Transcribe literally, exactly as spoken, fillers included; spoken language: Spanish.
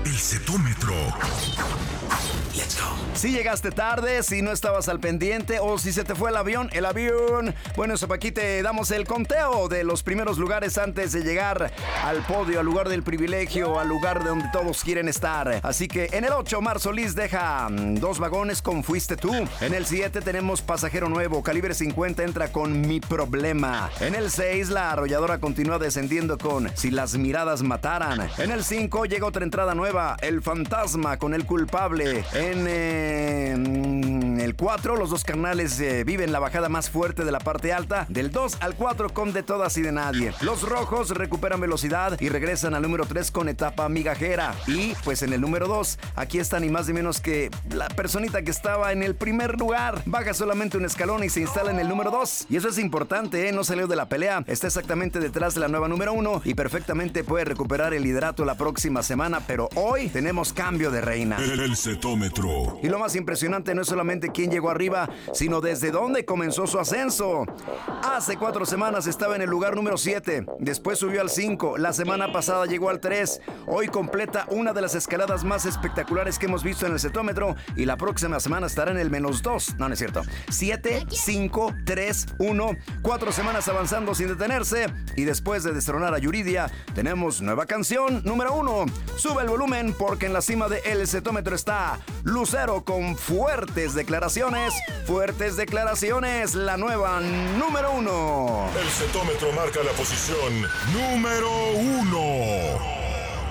El cetómetro. Let's go. Si llegaste tarde, si no estabas al pendiente o si se te fue el avión, el avión. Bueno, eso, aquí te damos el conteo de los primeros lugares antes de llegar al podio, al lugar del privilegio, al lugar de donde todos quieren estar. Así que en el ocho, Mar Solís deja dos vagones con Fuiste Tú. En el siete tenemos Pasajero Nuevo, Calibre cincuenta entra con Mi Problema. En el seis, La Arrolladora continúa descendiendo con Si las miradas mataran. En el cinco llega otra entrada nueva, El Fantasma con El Culpable. En eh, el cuatro, Los Dos Carnales eh, viven la bajada más fuerte de la parte alta. Del dos al cuatro con De Todas y de Nadie. Los Rojos recuperan velocidad y regresan al número tres con Etapa Migajera. Y pues en el número dos, aquí está ni más ni menos que la personita que estaba en el primer lugar. Baja solamente un escalón y se instala en el número dos. Y eso es importante, ¿eh? No salió de la pelea. Está exactamente detrás de la nueva número uno y perfectamente puede recuperar el liderato la próxima semana. Pero hoy tenemos cambio de reina. El cetómetro. Y lo más impresionante no es solamente quién llegó arriba, sino desde dónde comenzó su ascenso. Hace cuatro semanas estaba en el lugar número siete, después subió al cinco, la semana pasada llegó al tres, hoy completa una de las escaladas más espectaculares que hemos visto en el cetómetro y la próxima semana estará en el menos dos. No, no es cierto. siete, cinco, tres, uno, cuatro semanas avanzando sin detenerse y después de destronar a Yuridia, tenemos nueva canción número uno. Sube el volumen porque en la cima de El Cetómetro está Lucero con Fuertes Declaraciones. Fuertes Declaraciones, la nueva número uno. El cetómetro marca la posición número uno.